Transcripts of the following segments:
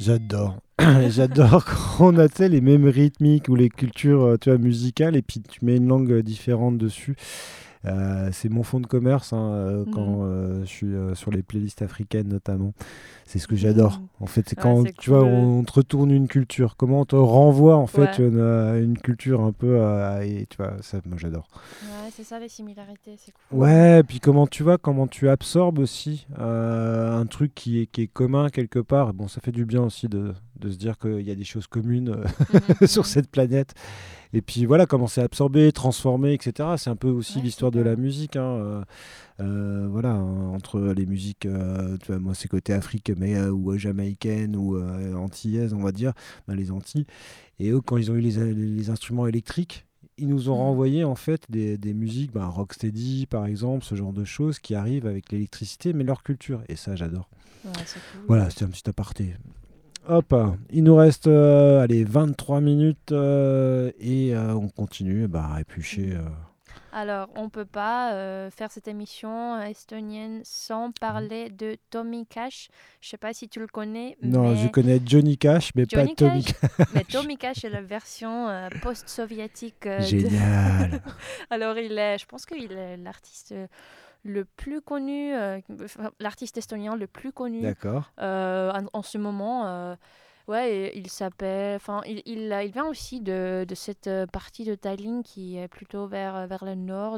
J'adore. J'adore quand on a, tu sais, les mêmes rythmiques ou les cultures, tu vois, musicales, et puis tu mets une langue différente dessus. C'est mon fond de commerce, hein, Mhm. quand je suis sur les playlists africaines notamment. C'est ce que j'adore. Mhm. En fait, c'est Ouais, quand c'est tu vois, cool. on te retourne une culture. Comment on te renvoie en fait Ouais. une culture un peu. Et tu vois, ça, moi j'adore. Ouais, c'est ça les similarités, c'est cool. Ouais, puis comment tu vois, comment tu absorbes aussi un truc qui est commun quelque part. Bon, ça fait du bien aussi de se dire qu'il y a des choses communes Mhm, sur mhm. cette planète. Et puis voilà, comment c'est absorbé, transformé, etc. C'est un peu aussi Ouais, l'histoire de la super. musique, hein. Voilà, hein, entre les musiques, tu vois, moi c'est côté Afrique, mais ou jamaïcaine ou antillaise, on va dire, ben, les Antilles. Et eux, quand ils ont eu les instruments électriques, ils nous ont Mhm. renvoyé en fait des musiques, ben, rocksteady par exemple, ce genre de choses qui arrivent avec l'électricité, mais leur culture. Et ça, j'adore. Ouais, c'est cool. Voilà, c'est un petit aparté. Hop, il nous reste allez, 23 minutes et on continue bah, à éplucher. Mhm. Alors, on peut pas faire cette émission estonienne sans parler de Tommy Cash. Je sais pas si tu le connais, Non, je mais connais Johnny Cash, mais pas Johnny Tommy Cash, mais Cash. Tommy Cash est la version post-soviétique de. Génial. Alors, je pense qu'il est l'artiste le plus connu, enfin, l'artiste estonien le plus connu D'accord. en ce moment. Ouais, et il s'appelle. Enfin, il vient aussi de cette partie de Tallinn qui est plutôt vers le nord,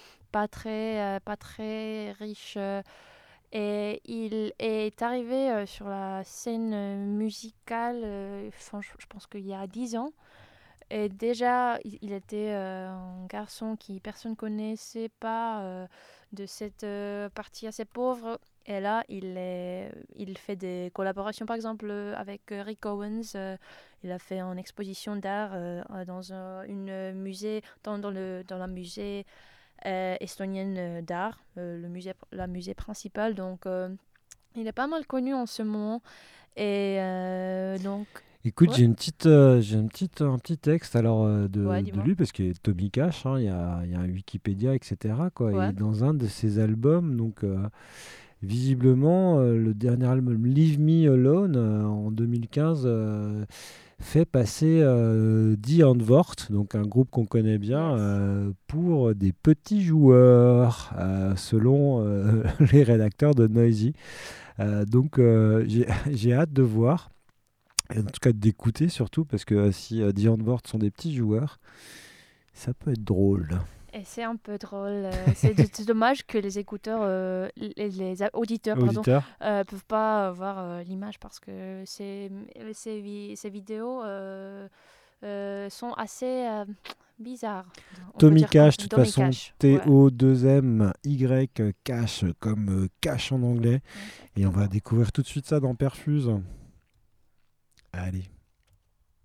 pas très riche. Et il est arrivé sur la scène musicale, enfin, je pense qu'il y a 10 ans. Et déjà, il était un garçon qui personne connaissait pas de cette partie assez pauvre. Et là, il fait des collaborations, par exemple, avec Rick Owens. Il a fait une exposition d'art dans une musée, dans la musée estonienne d'art, la musée principale. Donc, il est pas mal connu en ce moment. Et donc, Écoute, ouais, un petit texte alors ouais, de dis-moi. lui, parce qu'il est Tommy Cash, hein, il y a un Wikipédia, etc. Quoi, et Ouais. dans un de ses albums, donc visiblement, le dernier album Leave Me Alone en 2015 fait passer Die Antwoord, donc un groupe qu'on connaît bien, Yes. pour des petits joueurs, selon les rédacteurs de Noisy. Donc j'ai hâte de voir, et en tout cas d'écouter surtout, parce que si Die Antwoord sont des petits joueurs, ça peut être drôle. Et c'est un peu drôle. C'est dommage que les écouteurs, auditeurs, pardon, Auditeur. peuvent pas voir l'image parce que ces vidéos sont assez bizarres. On peut Tommy dire comme Cash, ça. de toute Tommy façon, Cash, ouais. T-O-2-M-Y, Cash, comme cash en anglais. Et on va Exactement. découvrir tout de suite ça dans Perfuse. Allez.